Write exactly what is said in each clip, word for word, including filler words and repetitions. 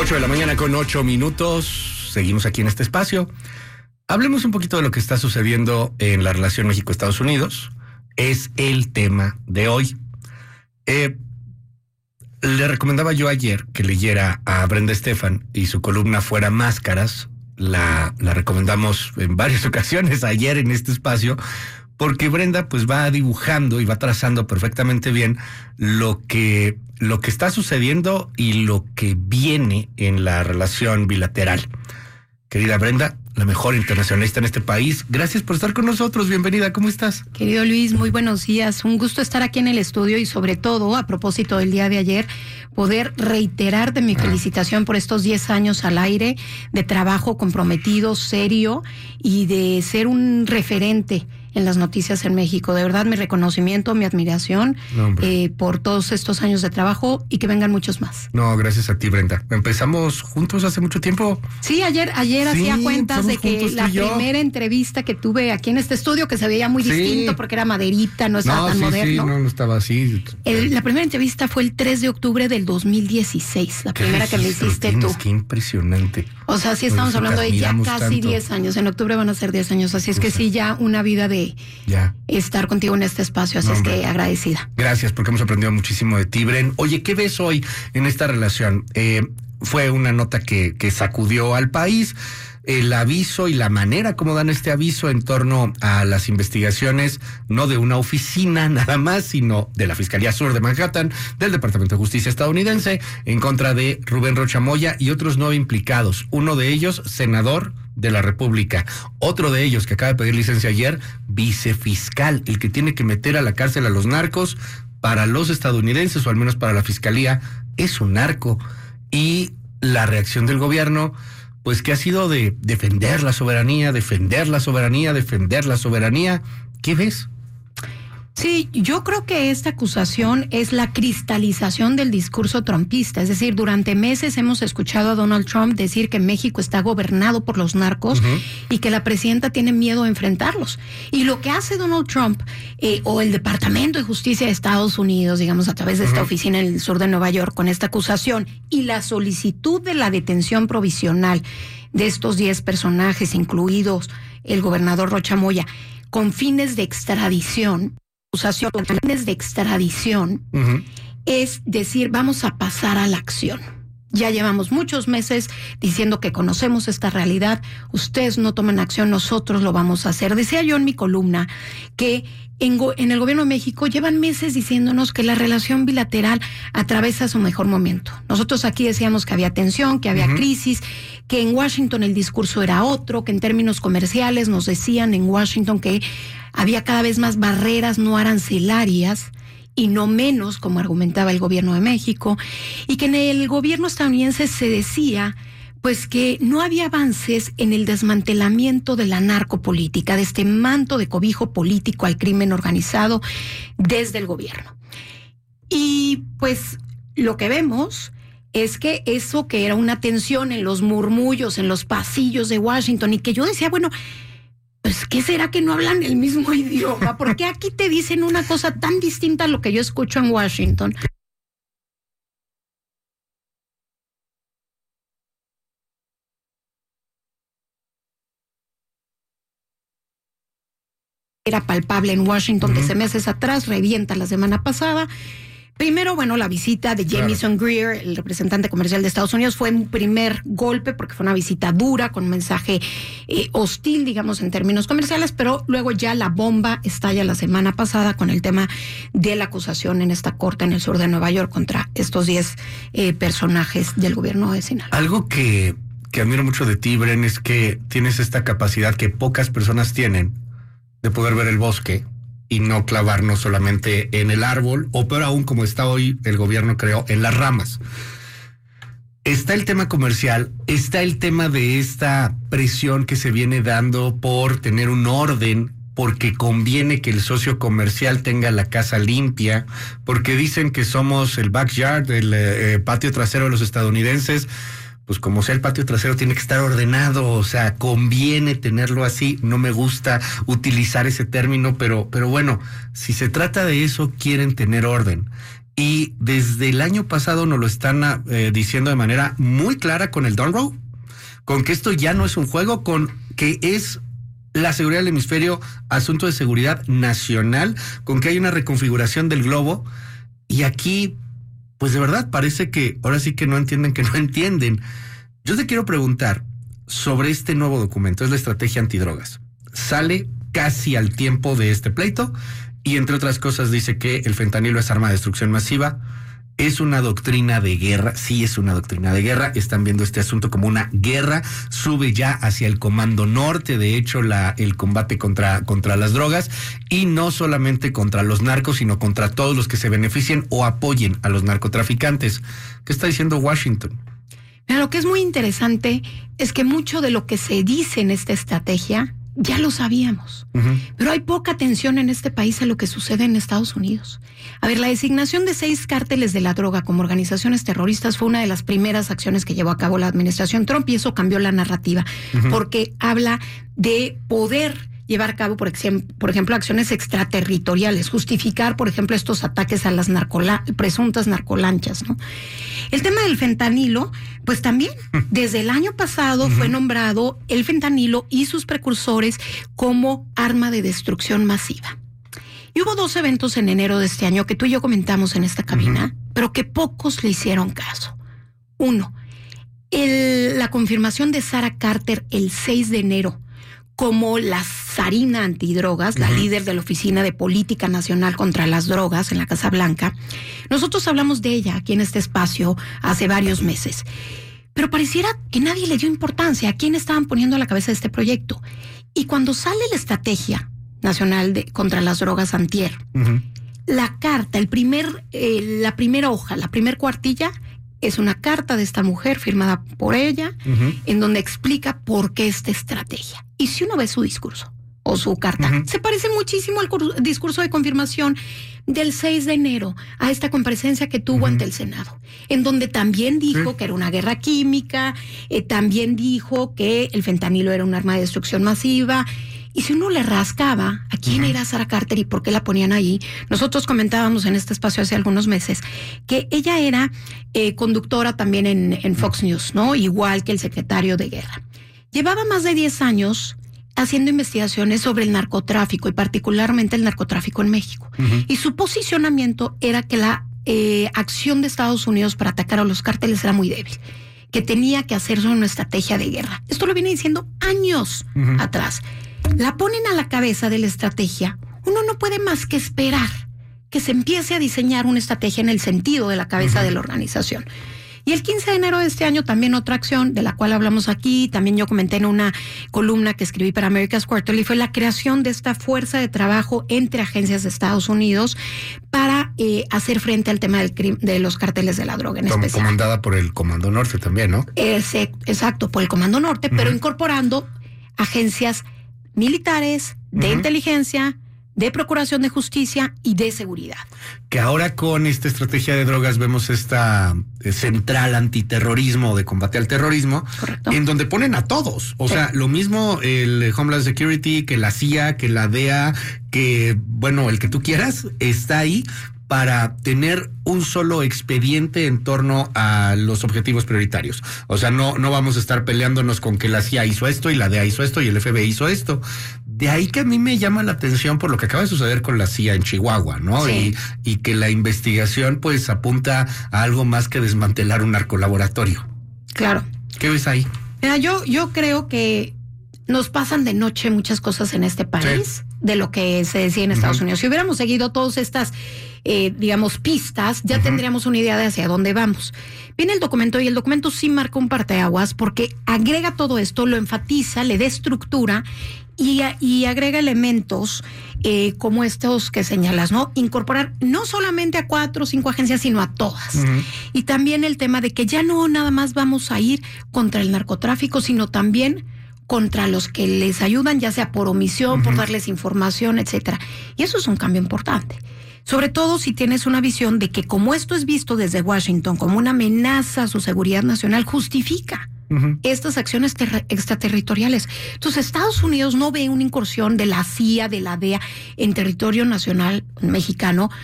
Ocho de la mañana con ocho minutos. Seguimos aquí en este espacio. Hablemos un poquito de lo que está sucediendo en la relación México-Estados Unidos. Es el tema de hoy. Eh, le recomendaba yo ayer que leyera a Brenda Estefan y su columna Fuera Máscaras. La, la recomendamos en varias ocasiones ayer en este espacio, porque Brenda pues va dibujando y va trazando perfectamente bien lo que, lo que está sucediendo y lo que viene en la relación bilateral. Querida Brenda, la mejor internacionalista en este país, gracias por estar con nosotros, bienvenida, ¿cómo estás? Querido Luis, muy buenos días, un gusto estar aquí en el estudio y sobre todo, a propósito del día de ayer, poder reiterar de mi ah. felicitación por estos diez años al aire de trabajo comprometido, serio y de ser un referente en las noticias en México. De verdad, mi reconocimiento, mi admiración no, eh, por todos estos años de trabajo y que vengan muchos más. No, gracias a ti, Brenda. Empezamos juntos hace mucho tiempo. Sí, ayer ayer sí, hacía cuentas de que la primera entrevista que tuve aquí en este estudio, que se veía muy sí. distinto porque era maderita, no estaba no, tan sí, moderno. Sí, no, no estaba así. El, la primera entrevista fue el tres de octubre del dos mil dieciséis, la primera que me hiciste tú. Qué impresionante. O sea, sí estamos Oye, hablando de ya casi diez años. En octubre van a ser diez años, así es que sí, ya una vida de Ya. estar contigo en este espacio, así no, es que agradecida. Gracias, porque hemos aprendido muchísimo de ti, Bren. Oye, ¿qué ves hoy en esta relación? Eh, fue una nota que, que sacudió al país, el aviso y la manera como dan este aviso en torno a las investigaciones, no de una oficina nada más, sino de la Fiscalía Sur de Manhattan, del Departamento de Justicia estadounidense, en contra de Rubén Rocha Moya y otros nueve implicados. Uno de ellos, senador de la República. Otro de ellos, que acaba de pedir licencia ayer, vicefiscal, el que tiene que meter a la cárcel a los narcos. Para los estadounidenses, o al menos para la Fiscalía, es un narco. Y la reacción del gobierno, pues que ha sido de defender la soberanía, defender la soberanía, defender la soberanía. ¿Qué ves? Sí, yo creo que esta acusación es la cristalización del discurso trumpista. Es decir, durante meses hemos escuchado a Donald Trump decir que México está gobernado por los narcos uh-huh. y que la presidenta tiene miedo a enfrentarlos. Y lo que hace Donald Trump eh, o el Departamento de Justicia de Estados Unidos, digamos, a través de esta uh-huh. oficina en el sur de Nueva York, con esta acusación y la solicitud de la detención provisional de estos diez personajes, incluidos el gobernador Rocha Moya, con fines de extradición, acusación con fines de extradición, uh-huh. es decir, vamos a pasar a la acción. Ya llevamos muchos meses diciendo que conocemos esta realidad, ustedes no toman acción, nosotros lo vamos a hacer. Decía yo en mi columna que en, go- en el gobierno de México llevan meses diciéndonos que la relación bilateral atraviesa su mejor momento. Nosotros aquí decíamos que había tensión, que había uh-huh. crisis, que en Washington el discurso era otro, que en términos comerciales nos decían en Washington que había cada vez más barreras no arancelarias y no menos, como argumentaba el gobierno de México, y que en el gobierno estadounidense se decía pues que no había avances en el desmantelamiento de la narcopolítica, de este manto de cobijo político al crimen organizado desde el gobierno. Y pues lo que vemos es que eso que era una tensión en los murmullos, en los pasillos de Washington, y que yo decía, bueno, pues, ¿qué será que no hablan el mismo idioma? ¿Por qué aquí te dicen una cosa tan distinta a lo que yo escucho en Washington? Era palpable en Washington uh-huh. desde meses atrás, revienta la semana pasada. Primero, bueno, la visita de Jamieson claro. Greer, el representante comercial de Estados Unidos, fue un primer golpe porque fue una visita dura, con un mensaje eh, hostil, digamos, en términos comerciales, pero luego ya la bomba estalla la semana pasada con el tema de la acusación en esta corte en el sur de Nueva York contra estos diez eh, personajes del gobierno de Sinaloa. Algo que, que admiro mucho de ti, Bren, es que tienes esta capacidad que pocas personas tienen de poder ver el bosque y no clavarnos solamente en el árbol, o peor aún, como está hoy el gobierno, creo, en las ramas. Está el tema comercial, está el tema de esta presión que se viene dando por tener un orden, porque conviene que el socio comercial tenga la casa limpia, porque dicen que somos el backyard, el eh, patio trasero de los estadounidenses. Pues como sea el patio trasero tiene que estar ordenado, o sea, conviene tenerlo así. No me gusta utilizar ese término, pero, pero bueno, si se trata de eso, quieren tener orden. Y desde el año pasado nos lo están eh, diciendo de manera muy clara con el Don't Row, con que esto ya no es un juego, con que es la seguridad del hemisferio asunto de seguridad nacional, con que hay una reconfiguración del globo. Y aquí, pues de verdad, parece que ahora sí que no entienden que no entienden. Yo te quiero preguntar sobre este nuevo documento, es la estrategia antidrogas. Sale casi al tiempo de este pleito y entre otras cosas dice que el fentanilo es arma de destrucción masiva. Es una doctrina de guerra, sí es una doctrina de guerra, están viendo este asunto como una guerra, sube ya hacia el Comando Norte, de hecho la, el combate contra, contra las drogas, y no solamente contra los narcos, sino contra todos los que se beneficien o apoyen a los narcotraficantes. ¿Qué está diciendo Washington? Mira, lo que es muy interesante es que mucho de lo que se dice en esta estrategia ya lo sabíamos, uh-huh. pero hay poca atención en este país a lo que sucede en Estados Unidos. A ver, la designación de seis cárteles de la droga como organizaciones terroristas fue una de las primeras acciones que llevó a cabo la administración Trump y eso cambió la narrativa, uh-huh. porque habla de poder llevar a cabo, por ejemplo, por ejemplo, acciones extraterritoriales, justificar, por ejemplo, estos ataques a las narcola- presuntas narcolanchas, ¿no? El tema del fentanilo, pues también, desde el año pasado uh-huh. fue nombrado el fentanilo y sus precursores como arma de destrucción masiva. Y hubo dos eventos en enero de este año que tú y yo comentamos en esta cabina, uh-huh. pero que pocos le hicieron caso. Uno, el, la confirmación de Sarah Carter el seis de enero como la zarina antidrogas, la uh-huh. líder de la Oficina de Política Nacional contra las Drogas en la Casa Blanca. Nosotros hablamos de ella aquí en este espacio hace varios meses, pero pareciera que nadie le dio importancia a quién estaban poniendo a la cabeza de este proyecto. Y cuando sale la Estrategia Nacional de, contra las Drogas antier, uh-huh. la carta, el primer, eh, la primera hoja, la primer cuartilla, es una carta de esta mujer firmada por ella, uh-huh. en donde explica por qué esta estrategia. Y si uno ve su discurso o su carta, uh-huh. se parece muchísimo al cur- discurso de confirmación del seis de enero, a esta comparecencia que tuvo uh-huh. ante el Senado, en donde también dijo sí. que era una guerra química, eh, también dijo que el fentanilo era un arma de destrucción masiva. Y si uno le rascaba a quién uh-huh. era Sarah Carter y por qué la ponían ahí, nosotros comentábamos en este espacio hace algunos meses que ella era eh, conductora también en, en Fox News, ¿no? Igual que el secretario de Guerra. Llevaba más de diez años haciendo investigaciones sobre el narcotráfico y particularmente el narcotráfico en México. Uh-huh. Y su posicionamiento era que la eh, acción de Estados Unidos para atacar a los cárteles era muy débil, que tenía que hacerse una estrategia de guerra. Esto lo viene diciendo años uh-huh. atrás. La ponen a la cabeza de la estrategia, uno no puede más que esperar que se empiece a diseñar una estrategia en el sentido de la cabeza uh-huh. de la organización. Y el quince de enero de este año también otra acción de la cual hablamos aquí, también yo comenté en una columna que escribí para America's Quarterly, fue la creación de esta fuerza de trabajo entre agencias de Estados Unidos para eh, hacer frente al tema del crim- de los cárteles de la droga en Como especial. Comandada por el Comando Norte también, ¿no? Ese, exacto, por el Comando Norte, uh-huh. pero incorporando agencias militares, de uh-huh. inteligencia, de procuración de justicia y de seguridad. Que ahora con esta estrategia de drogas vemos esta eh, central antiterrorismo de combate al terrorismo, correcto, en donde ponen a todos. O sí. sea, lo mismo el Homeland Security, que la C I A, que la D E A, que, bueno, el que tú quieras, está ahí para tener un solo expediente en torno a los objetivos prioritarios. O sea, no, no vamos a estar peleándonos con que la C I A hizo esto y la D E A hizo esto y el F B I hizo esto. De ahí que a mí me llama la atención por lo que acaba de suceder con la C I A en Chihuahua, ¿no? Sí. Y, y que la investigación pues apunta a algo más que desmantelar un narcolaboratorio. Claro. ¿Qué ves ahí? Mira, yo, yo creo que nos pasan de noche muchas cosas en este país, sí, de lo que se decía en Estados uh-huh. Unidos. Si hubiéramos seguido todas estas, eh, digamos, pistas, ya uh-huh. tendríamos una idea de hacia dónde vamos. Viene el documento y el documento sí marca un parteaguas porque agrega todo esto, lo enfatiza, le da estructura y, y agrega elementos eh, como estos que señalas, ¿no? Incorporar no solamente a cuatro o cinco agencias, sino a todas. Uh-huh. Y también el tema de que ya no nada más vamos a ir contra el narcotráfico, sino también contra los que les ayudan, ya sea por omisión, uh-huh. por darles información, etcétera. Y eso es un cambio importante. Sobre todo si tienes una visión de que como esto es visto desde Washington como una amenaza a su seguridad nacional, justifica uh-huh. estas acciones ter- extraterritoriales. Entonces, Estados Unidos no ve una incursión de la C I A, de la D E A en territorio nacional mexicano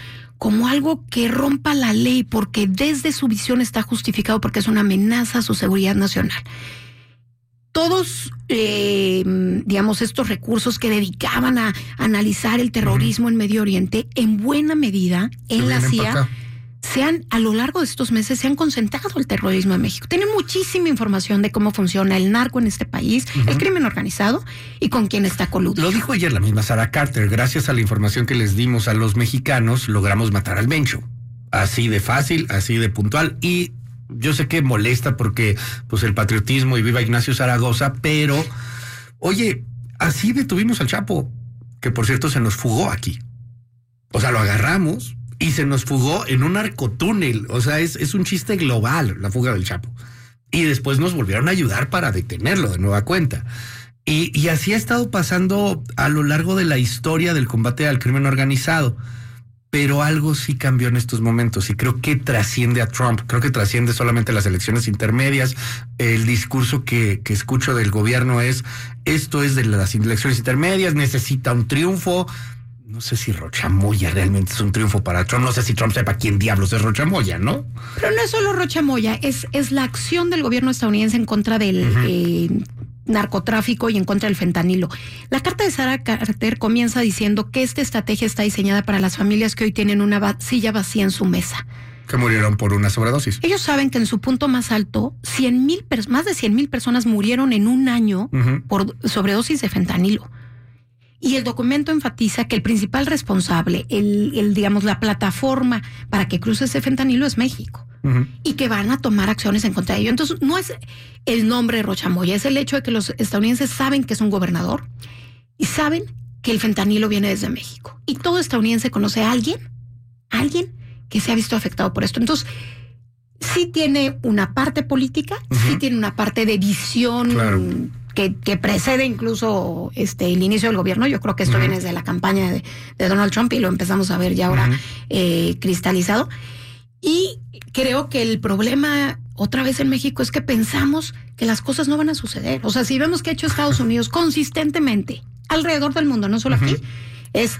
como algo que rompa la ley, porque desde su visión está justificado, porque es una amenaza a su seguridad nacional. Todos, eh, digamos, estos recursos que dedicaban a analizar el terrorismo uh-huh. en Medio Oriente, en buena medida, en la C I A, se han, a lo largo de estos meses, se han concentrado el terrorismo en México. Tienen muchísima información de cómo funciona el narco en este país, uh-huh. el crimen organizado y con quién está coludido. Lo dijo ayer la misma Sarah Carter. Gracias a la información que les dimos a los mexicanos, logramos matar al Mencho. Así de fácil, así de puntual. Y yo sé que molesta porque pues el patriotismo y viva Ignacio Zaragoza, pero oye, así detuvimos al Chapo, que por cierto se nos fugó aquí. O sea, lo agarramos y se nos fugó en un narcotúnel. O sea, es, es un chiste global la fuga del Chapo. Y después nos volvieron a ayudar para detenerlo de nueva cuenta. Y, y así ha estado pasando a lo largo de la historia del combate al crimen organizado. Pero algo sí cambió en estos momentos y creo que trasciende a Trump. Creo que trasciende solamente las elecciones intermedias. El discurso que, que escucho del gobierno es, esto es de las elecciones intermedias, necesita un triunfo. No sé si Rocha Moya realmente es un triunfo para Trump. No sé si Trump sepa quién diablos es Rocha Moya, ¿no? Pero no es solo Rocha Moya, es, es la acción del gobierno estadounidense en contra del uh-huh. eh, narcotráfico y en contra del fentanilo. La carta de Sarah Carter comienza diciendo que esta estrategia está diseñada para las familias que hoy tienen una va- silla vacía en su mesa. Que murieron por una sobredosis. Ellos saben que en su punto más alto, cien mil pers- más de cien mil personas murieron en un año uh-huh. por sobredosis de fentanilo. Y el documento enfatiza que el principal responsable, el, el digamos, la plataforma para que cruce ese fentanilo es México. Uh-huh. Y que van a tomar acciones en contra de ello. Entonces, no es el nombre de Rocha Moya, es el hecho de que los estadounidenses saben que es un gobernador y saben que el fentanilo viene desde México. Y todo estadounidense conoce a alguien, a alguien que se ha visto afectado por esto. Entonces, sí tiene una parte política, uh-huh. sí tiene una parte de visión. Claro. Que, que precede incluso este el inicio del gobierno. Yo creo que esto uh-huh. viene desde la campaña de, de Donald Trump y lo empezamos a ver ya ahora uh-huh. eh, cristalizado. Y creo que el problema otra vez en México es que pensamos que las cosas no van a suceder. O sea, si vemos que ha hecho Estados Unidos consistentemente alrededor del mundo, no solo uh-huh. aquí, es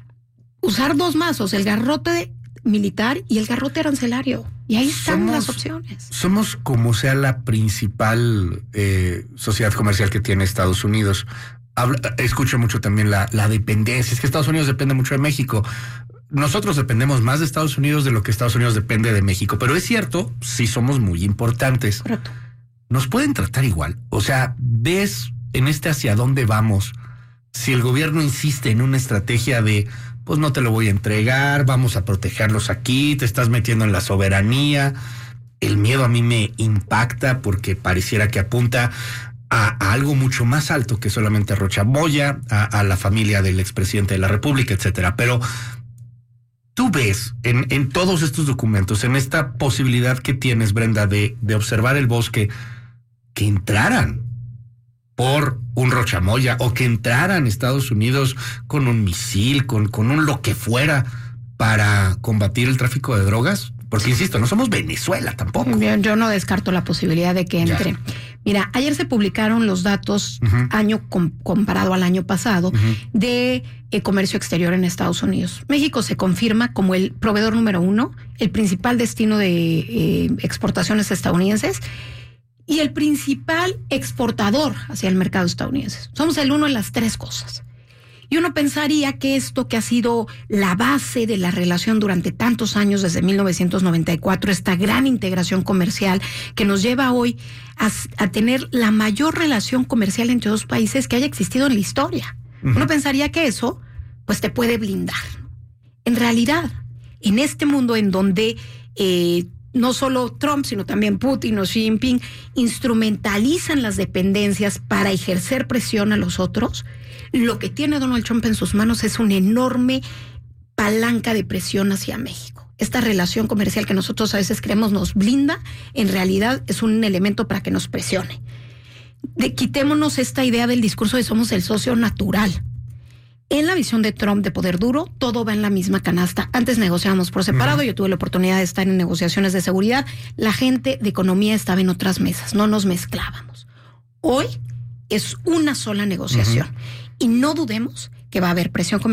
usar dos mazos, el garrote militar y el garrote arancelario. Y ahí están somos, las opciones. Somos como sea la principal eh, sociedad comercial que tiene Estados Unidos. Habla, escucho mucho también la, la dependencia. Es que Estados Unidos depende mucho de México. Nosotros dependemos más de Estados Unidos de lo que Estados Unidos depende de México. Pero es cierto, sí somos muy importantes. Correcto. Nos pueden tratar igual. O sea, ves en este hacia dónde vamos. Si el gobierno insiste en una estrategia de pues no te lo voy a entregar, vamos a protegerlos aquí, te estás metiendo en la soberanía. El miedo a mí me impacta porque pareciera que apunta a, a algo mucho más alto que solamente Rocha Moya, a, a la familia del expresidente de la República, etcétera. Pero tú ves en, en todos estos documentos, en esta posibilidad que tienes, Brenda, de, de observar el bosque, que entraran por un Rocha Moya o que entraran Estados Unidos con un misil, con, con un lo que fuera para combatir el tráfico de drogas. Porque, insisto, no somos Venezuela tampoco. Bien, yo no descarto la posibilidad de que entre. Ya. Mira, ayer se publicaron los datos uh-huh. año com- comparado al año pasado uh-huh. de eh, comercio exterior en Estados Unidos. México se confirma como el proveedor número uno, el principal destino de eh, exportaciones estadounidenses y el principal exportador hacia el mercado estadounidense. Somos el uno en las tres cosas. Y uno pensaría que esto que ha sido la base de la relación durante tantos años, desde mil novecientos noventa y cuatro, esta gran integración comercial que nos lleva hoy a, a tener la mayor relación comercial entre dos países que haya existido en la historia. Uh-huh. Uno pensaría que eso, pues, te puede blindar. En realidad, en este mundo en donde eh, no solo Trump, sino también Putin o Xi Jinping instrumentalizan las dependencias para ejercer presión a los otros, lo que tiene Donald Trump en sus manos es una enorme palanca de presión hacia México. Esta relación comercial que nosotros a veces creemos nos blinda, en realidad es un elemento para que nos presione. De, quitémonos esta idea del discurso de somos el socio natural. En la visión de Trump de poder duro, todo va en la misma canasta. Antes negociábamos por separado, uh-huh. yo tuve la oportunidad de estar en negociaciones de seguridad, la gente de economía estaba en otras mesas, no nos mezclábamos. Hoy es una sola negociación. Uh-huh. Y no dudemos que va a haber presión comercial,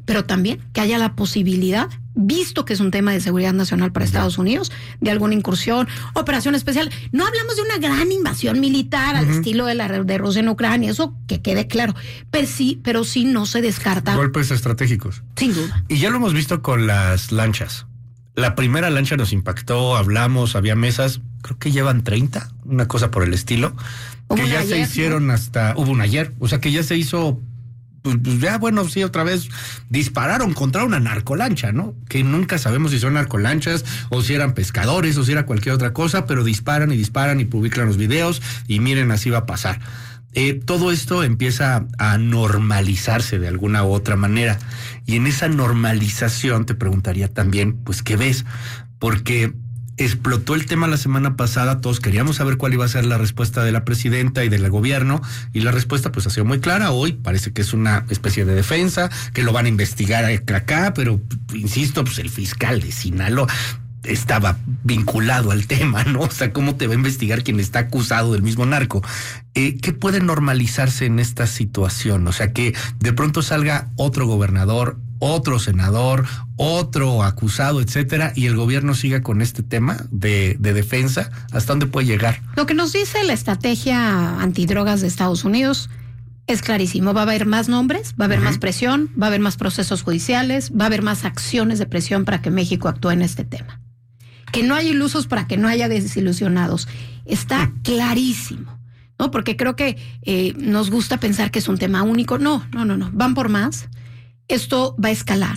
pero también que haya la posibilidad, visto que es un tema de seguridad nacional para Estados Unidos, de alguna incursión, operación especial. No hablamos de una gran invasión militar al uh-huh. estilo de la de Rusia en Ucrania, eso que quede claro, pero sí, pero sí no se descarta. Golpes estratégicos. Sin duda. Y ya lo hemos visto con las lanchas. La primera lancha nos impactó, hablamos, había mesas, creo que llevan treinta, una cosa por el estilo, que ya ayer, se hicieron ¿no? hasta, hubo una ayer, o sea que ya se hizo. Pues, pues ya, bueno, sí, otra vez dispararon contra una narcolancha, ¿no? Que nunca sabemos si son narcolanchas o si eran pescadores o si era cualquier otra cosa, pero disparan y disparan y publican los videos y miren, así va a pasar. Eh, todo esto empieza a normalizarse de alguna u otra manera. Y en esa normalización te preguntaría también, pues, ¿qué ves? Porque explotó el tema la semana pasada, todos queríamos saber cuál iba a ser la respuesta de la presidenta y del gobierno, y la respuesta pues ha sido muy clara. Hoy parece que es una especie de defensa, que lo van a investigar acá, pero insisto, pues el fiscal de Sinaloa estaba vinculado al tema, ¿no? O sea, ¿cómo te va a investigar quien está acusado del mismo narco? Eh, ¿Qué puede normalizarse en esta situación? O sea, que de pronto salga otro gobernador, otro senador, otro acusado, etcétera, y el gobierno siga con este tema de, de defensa. ¿Hasta dónde puede llegar? Lo que nos dice la estrategia antidrogas de Estados Unidos es clarísimo. Va a haber más nombres, va a haber uh-huh. más presión, va a haber más procesos judiciales, va a haber más acciones de presión para que México actúe en este tema. Que no haya ilusos para que no haya desilusionados. Está uh-huh. clarísimo, ¿no? Porque creo que eh, nos gusta pensar que es un tema único. No, no, no, no. Van por más. Esto va a escalar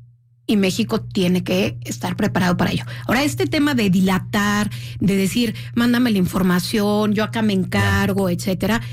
y México tiene que estar preparado para ello. Ahora, este tema de dilatar, de decir, mándame la información, yo acá me encargo, etcétera.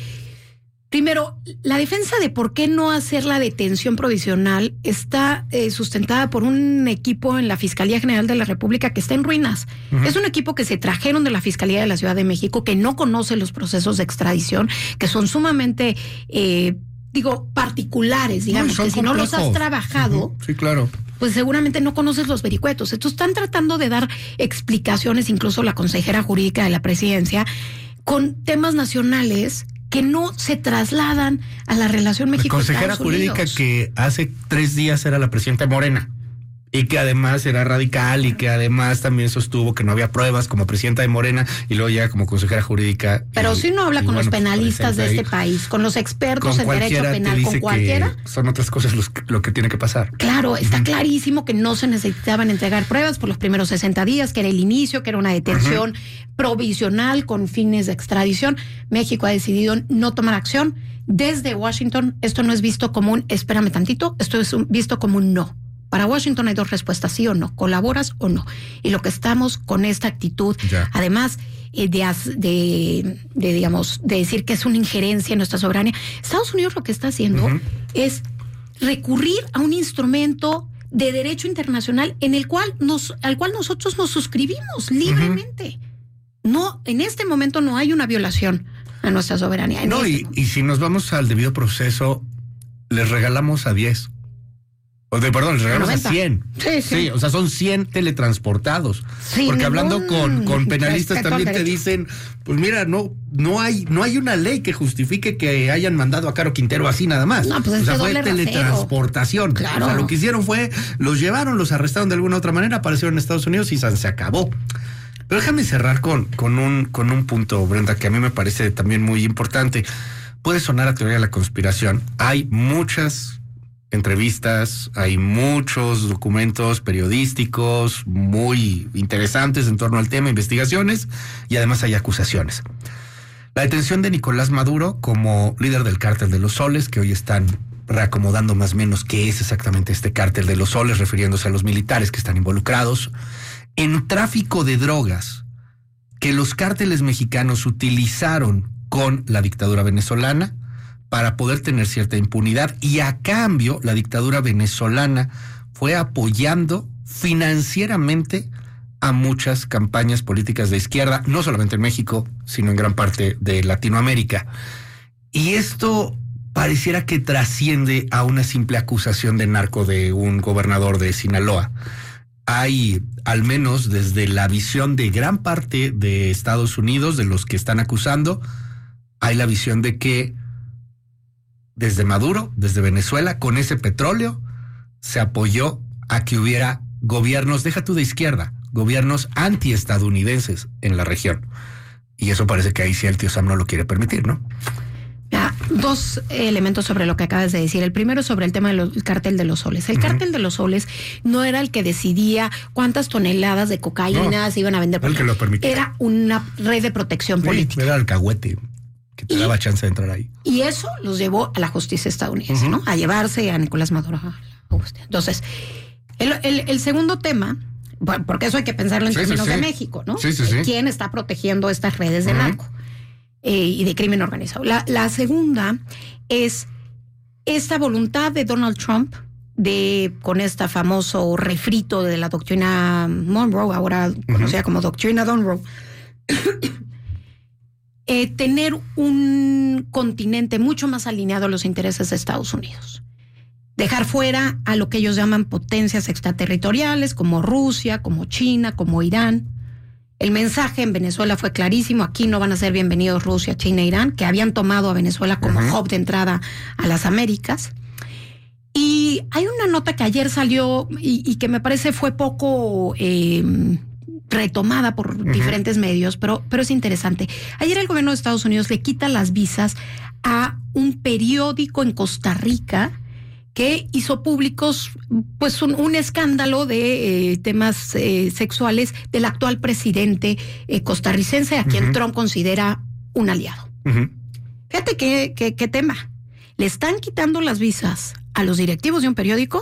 Primero, la defensa de por qué no hacer la detención provisional está eh, sustentada por un equipo en la Fiscalía General de la República que está en ruinas. Uh-huh. Es un equipo que se trajeron de la Fiscalía de la Ciudad de México, que no conoce los procesos de extradición, que son sumamente... Eh, digo, particulares, digamos, no, que si complejos. No los has trabajado, uh-huh. sí, claro, pues seguramente no conoces los vericuetos. Entonces están tratando de dar explicaciones, incluso la consejera jurídica de la presidencia, con temas nacionales que no se trasladan a la relación México-Estados Unidos. La consejera jurídica que hace tres días era la presidenta de Morena. Y que además era radical y que además también sostuvo que no había pruebas como presidenta de Morena y luego ya como consejera jurídica. Pero y, si no habla con bueno, los penalistas de este ahí, país, con los expertos en derecho penal, con cualquiera. Son otras cosas los, lo que tiene que pasar. Claro, está uh-huh. clarísimo que no se necesitaban entregar pruebas por los primeros sesenta días, que era el inicio, que era una detención uh-huh. provisional con fines de extradición. México ha decidido no tomar acción. Desde Washington, esto no es visto como un espérame tantito, esto es un, visto como un no. Para Washington hay dos respuestas, sí o no, colaboras o no. Y lo que estamos con esta actitud, ya. además eh, de, de, de, digamos, de decir que es una injerencia en nuestra soberanía, Estados Unidos lo que está haciendo uh-huh. es recurrir a un instrumento de derecho internacional en el cual nos, al cual nosotros nos suscribimos libremente. Uh-huh. No, en este momento no hay una violación a nuestra soberanía. No, este y, y si nos vamos al debido proceso, les regalamos a diez. O de, perdón, les regalamos a cien. Sí, sí. Sí, o sea, son cien teletransportados. Sí, porque hablando con, con penalistas también te dicen, pues mira, no, no hay, no hay una ley que justifique que hayan mandado a Caro Quintero así nada más. No, pues o sea, fue doble teletransportación. Claro. O sea, lo que hicieron fue, los llevaron, los arrestaron de alguna otra manera, aparecieron en Estados Unidos y se acabó. Pero déjame cerrar con, con un, con un punto, Brenda, que a mí me parece también muy importante. Puede sonar a teoría de la conspiración. Hay muchas entrevistas, hay muchos documentos periodísticos muy interesantes en torno al tema, investigaciones, y además hay acusaciones. La detención de Nicolás Maduro como líder del cártel de los Soles, que hoy están reacomodando más o menos qué es exactamente este cártel de los Soles, refiriéndose a los militares que están involucrados en tráfico de drogas que los cárteles mexicanos utilizaron con la dictadura venezolana para poder tener cierta impunidad, y a cambio la dictadura venezolana fue apoyando financieramente a muchas campañas políticas de izquierda, no solamente en México, sino en gran parte de Latinoamérica. Y esto pareciera que trasciende a una simple acusación de narco de un gobernador de Sinaloa. Hay, al menos desde la visión de gran parte de Estados Unidos, de los que están acusando, hay la visión de que desde Maduro, desde Venezuela, con ese petróleo, se apoyó a que hubiera gobiernos, deja tú de izquierda, gobiernos antiestadounidenses en la región. Y eso parece que ahí sí el tío Sam no lo quiere permitir, ¿no? Ah, dos elementos sobre lo que acabas de decir. El primero sobre el tema del cártel de los soles. El uh-huh. cártel de los soles no era el que decidía cuántas toneladas de cocaína no, se iban a vender. El que lo permitía. Era una red de protección sí, política. Era el alcahuete que te y, daba chance de entrar ahí. Y eso los llevó a la justicia estadounidense, uh-huh. ¿no? A llevarse a Nicolás Maduro. Entonces, el, el, el segundo tema, porque eso hay que pensarlo en sí, términos sí, sí. de México, ¿no? Sí, sí, sí. ¿Quién está protegiendo estas redes de uh-huh. narco? Eh, y de crimen organizado. La, la segunda es esta voluntad de Donald Trump de, con este famoso refrito de la doctrina Monroe, ahora uh-huh. conocida como doctrina Monroe, eh, tener un continente mucho más alineado a los intereses de Estados Unidos. Dejar fuera a lo que ellos llaman potencias extraterritoriales, como Rusia, como China, como Irán. El mensaje en Venezuela fue clarísimo. Aquí no van a ser bienvenidos Rusia, China e Irán, que habían tomado a Venezuela como uh-huh. hub de entrada a las Américas. Y hay una nota que ayer salió y, y que me parece fue poco eh, retomada por uh-huh. diferentes medios, pero, pero es interesante. Ayer el gobierno de Estados Unidos le quita las visas a un periódico en Costa Rica que hizo públicos pues un, un escándalo de eh, temas eh, sexuales del actual presidente eh, costarricense, a quien uh-huh. Trump considera un aliado. Uh-huh. Fíjate qué, qué, qué tema. Le están quitando las visas a los directivos de un periódico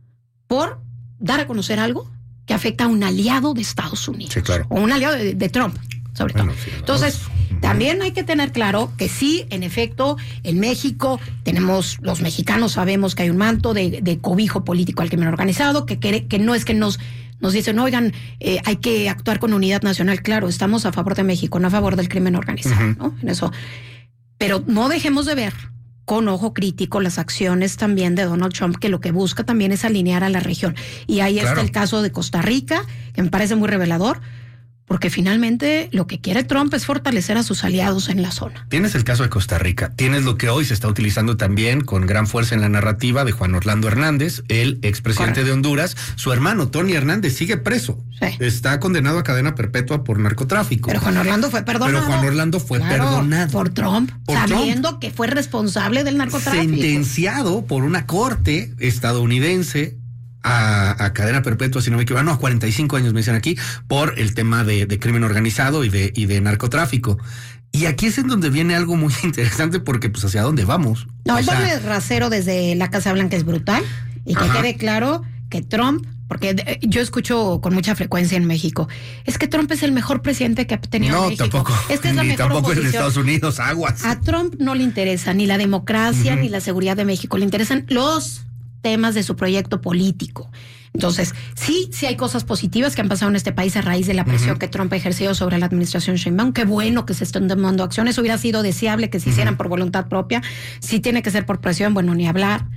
por dar a conocer algo que afecta a un aliado de Estados Unidos. Sí, claro. O un aliado de, de Trump, sobre bueno, todo. Sí, Entonces... También hay que tener claro que sí, en efecto, en México tenemos, los mexicanos sabemos que hay un manto de, de cobijo político al crimen organizado, que, que, que no es que nos, nos dicen, oigan, eh, hay que actuar con unidad nacional. Claro, estamos a favor de México, no a favor del crimen organizado, uh-huh. ¿no? En eso. Pero no dejemos de ver con ojo crítico las acciones también de Donald Trump, que lo que busca también es alinear a la región. Y ahí claro. está el caso de Costa Rica, que me parece muy revelador, porque finalmente lo que quiere Trump es fortalecer a sus aliados en la zona. Tienes el caso de Costa Rica, tienes lo que hoy se está utilizando también con gran fuerza en la narrativa de Juan Orlando Hernández, el expresidente Correcto. de Honduras. Su hermano, Tony Hernández, sigue preso. Sí. Está condenado a cadena perpetua por narcotráfico. Pero Juan Orlando fue perdonado. Pero Juan Orlando fue claro, perdonado. Por Trump, por sabiendo Trump. que fue responsable del narcotráfico. Sentenciado por una corte estadounidense A, a cadena perpetua, si no me equivoco, no, a cuarenta y cinco años me dicen aquí, por el tema de, de crimen organizado y de, y de narcotráfico. Y aquí es en donde viene algo muy interesante, porque pues hacia dónde vamos. No, o el doble rasero desde la Casa Blanca es brutal, y que Ajá. quede claro que Trump, porque yo escucho con mucha frecuencia en México, es que Trump es el mejor presidente que ha tenido no, México. Tampoco, es que es la ni mejor tampoco oposición. En Estados Unidos, aguas. A Trump no le interesa ni la democracia uh-huh. ni la seguridad de México, le interesan los temas de su proyecto político. Entonces, sí, sí hay cosas positivas que han pasado en este país a raíz de la presión uh-huh. que Trump ha ejercido sobre la administración Sheinbaum. Qué bueno que se estén tomando acciones. Hubiera sido deseable que se hicieran uh-huh. por voluntad propia. Si tiene que ser por presión, bueno, ni hablar.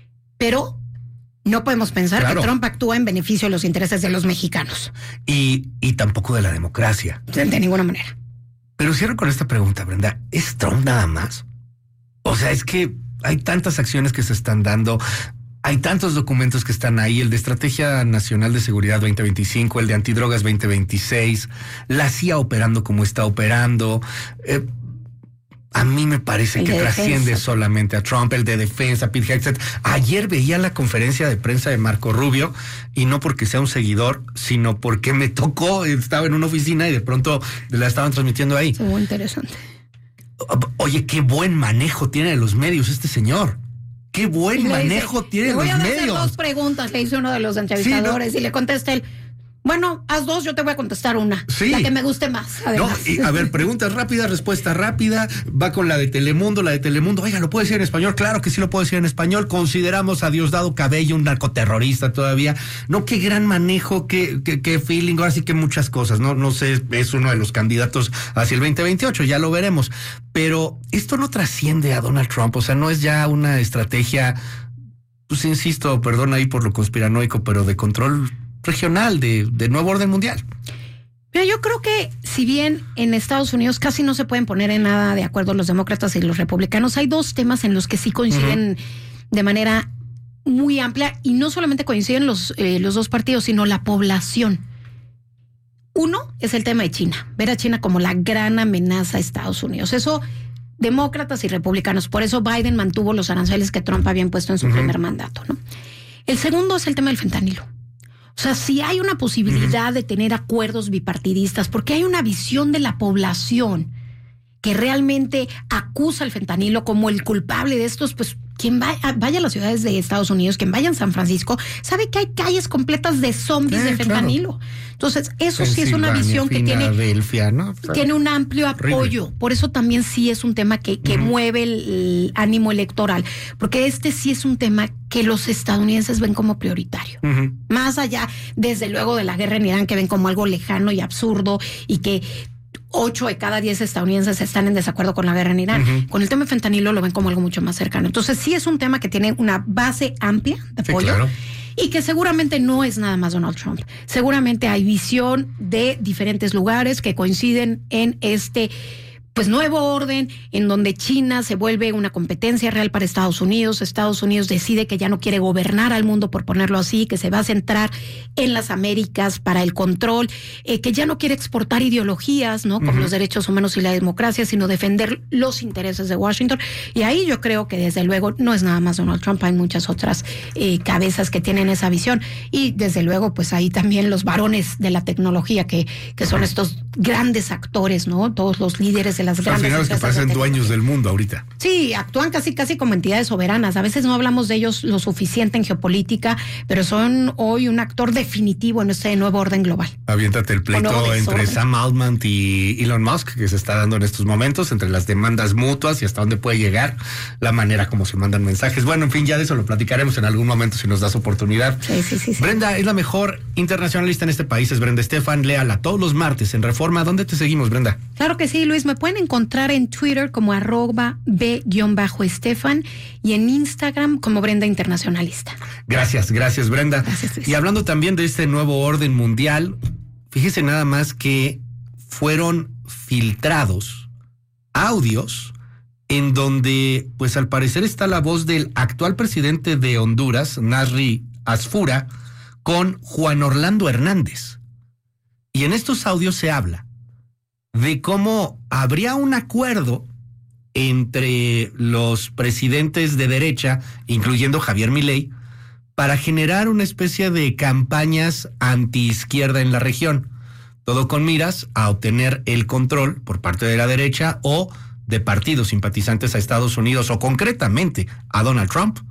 Pero no podemos pensar claro. que Trump actúa en beneficio de los intereses de los mexicanos. Y, y tampoco de la democracia. De, de ninguna manera. Pero cierro con esta pregunta, Brenda. ¿Es Trump nada más? O sea, es que hay tantas acciones que se están dando. Hay tantos documentos que están ahí, el de Estrategia Nacional de Seguridad veinte veinticinco, el de Antidrogas veinte veintiséis, la C I A operando como está operando. Eh, a mí me parece el que trasciende solamente a Trump, el de defensa, Pete Hegseth. Ayer veía la conferencia de prensa de Marco Rubio, y no porque sea un seguidor, sino porque me tocó, estaba en una oficina y de pronto la estaban transmitiendo ahí. Muy interesante. Oye, qué buen manejo tiene de los medios este señor. Qué buen manejo dice, tiene los medios. Voy a hacer dos preguntas, le hizo uno de los entrevistadores, sí, no. y le contesta él, bueno, haz dos, yo te voy a contestar una. Sí. La que me guste más, además. No, y, a ver, preguntas rápidas, respuesta rápida. Va con la de Telemundo, la de Telemundo. Oiga, ¿lo puede decir en español? Claro que sí lo puede decir en español. Consideramos a Diosdado Cabello un narcoterrorista todavía. No, qué gran manejo, qué, qué, qué feeling. Ahora sí que muchas cosas. No, no sé, es uno de los candidatos hacia el veinte veintiocho, ya lo veremos. Pero esto no trasciende a Donald Trump. O sea, no es ya una estrategia, pues insisto, perdón ahí por lo conspiranoico, pero de control regional, de, de nuevo orden mundial. Pero yo creo que si bien en Estados Unidos casi no se pueden poner en nada de acuerdo los demócratas y los republicanos, hay dos temas en los que sí coinciden uh-huh. de manera muy amplia y no solamente coinciden los, eh, los dos partidos, sino la población. Uno es el tema de China, ver a China como la gran amenaza a Estados Unidos. Eso, demócratas y republicanos, por eso Biden mantuvo los aranceles que Trump había impuesto en su uh-huh. primer mandato, ¿no? El segundo es el tema del fentanilo. O sea, si hay una posibilidad uh-huh. de tener acuerdos bipartidistas, porque hay una visión de la población que realmente acusa al fentanilo como el culpable de estos, pues quien vaya, vaya a las ciudades de Estados Unidos, quien vaya a San Francisco, sabe que hay calles completas de zombies eh, de fentanilo. Claro. Entonces, eso sí es una visión que tiene, ¿no? O sea, tiene un amplio horrible. apoyo. Por eso también sí es un tema que, que uh-huh. mueve el, el ánimo electoral, porque este sí es un tema que los estadounidenses ven como prioritario. Uh-huh. Más allá, desde luego, de la guerra en Irán, que ven como algo lejano y absurdo y que ocho de cada diez estadounidenses están en desacuerdo con la guerra en Irán. Uh-huh. Con el tema de fentanilo lo ven como algo mucho más cercano. Entonces sí es un tema que tiene una base amplia de apoyo. Sí, claro. Y que seguramente no es nada más Donald Trump. Seguramente hay visión de diferentes lugares que coinciden en este pues nuevo orden en donde China se vuelve una competencia real para Estados Unidos. Estados Unidos decide que ya no quiere gobernar al mundo, por ponerlo así, que se va a centrar en las Américas para el control, eh, que ya no quiere exportar ideologías, ¿no? Como uh-huh. los derechos humanos y la democracia, sino defender los intereses de Washington. Y ahí yo creo que desde luego no es nada más Donald Trump, hay muchas otras eh, cabezas que tienen esa visión. Y desde luego, pues ahí también los varones de la tecnología, que, que son estos grandes actores, ¿no? Todos los líderes de las grandes empresas que parecen de dueños del mundo ahorita. Sí, actúan casi casi como entidades soberanas. A veces no hablamos de ellos lo suficiente en geopolítica, pero son hoy un actor definitivo en este nuevo orden global. Aviéntate el pleito entre Sam Altman y Elon Musk, que se está dando en estos momentos, entre las demandas mutuas y hasta dónde puede llegar la manera como se mandan mensajes. Bueno, en fin, ya de eso lo platicaremos en algún momento si nos das oportunidad. Sí, sí, sí, sí. Brenda es la mejor internacionalista en este país, es Brenda Estefan. Léala todos los martes en Reforma. ¿Dónde te seguimos, Brenda? Claro que sí, Luis. Me pueden encontrar en Twitter como arroba b-estefan y en Instagram como Brenda Internacionalista. Gracias, gracias, Brenda. Gracias, Luis. Y hablando también de este nuevo orden mundial, fíjese nada más que fueron filtrados audios en donde, pues al parecer está la voz del actual presidente de Honduras, Nasri Asfura, con Juan Orlando Hernández. Y en estos audios se habla de cómo habría un acuerdo entre los presidentes de derecha, incluyendo Javier Milei, para generar una especie de campañas antiizquierda en la región. Todo con miras a obtener el control por parte de la derecha o de partidos simpatizantes a Estados Unidos o concretamente a Donald Trump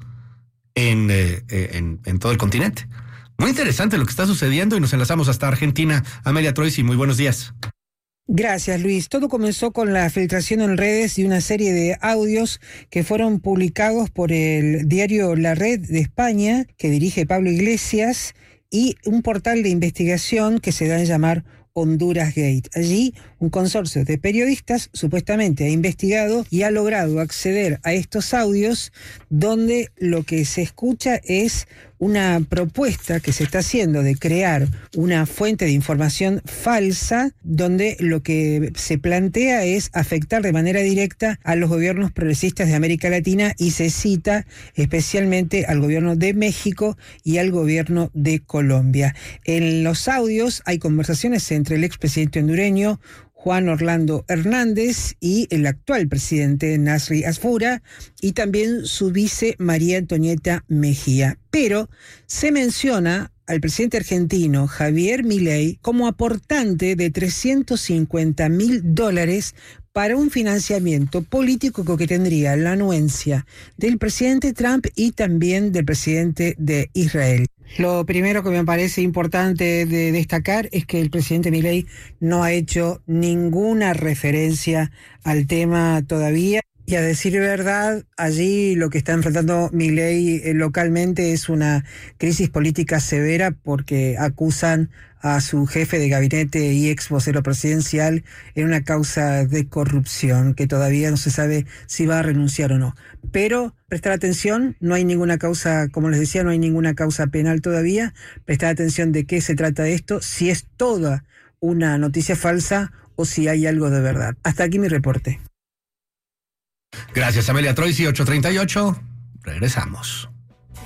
en, eh, en, en todo el continente. Muy interesante lo que está sucediendo y nos enlazamos hasta Argentina. Amelia Troisi, muy buenos días. Gracias, Luis. Todo comenzó con la filtración en redes de una serie de audios que fueron publicados por el diario La Red de España, que dirige Pablo Iglesias, y un portal de investigación que se da a llamar Honduras Gate. Allí, un consorcio de periodistas supuestamente ha investigado y ha logrado acceder a estos audios donde lo que se escucha es una propuesta que se está haciendo de crear una fuente de información falsa donde lo que se plantea es afectar de manera directa a los gobiernos progresistas de América Latina y se cita especialmente al gobierno de México y al gobierno de Colombia. En los audios hay conversaciones entre el expresidente hondureño Juan Orlando Hernández y el actual presidente Nasri Asfura y también su vice María Antonieta Mejía. Pero se menciona al presidente argentino Javier Milei como aportante de trescientos cincuenta mil dólares para un financiamiento político que tendría la anuencia del presidente Trump y también del presidente de Israel. Lo primero que me parece importante de destacar es que el presidente Milei no ha hecho ninguna referencia al tema todavía. Y a decir verdad, allí lo que está enfrentando Milei localmente es una crisis política severa porque acusan a su jefe de gabinete y ex vocero presidencial en una causa de corrupción que todavía no se sabe si va a renunciar o no. Pero prestar atención, no hay ninguna causa, como les decía, no hay ninguna causa penal todavía. Prestar atención de qué se trata esto, si es toda una noticia falsa o si hay algo de verdad. Hasta aquí mi reporte. Gracias, Amelia Troisi, ocho treinta y ocho. Regresamos.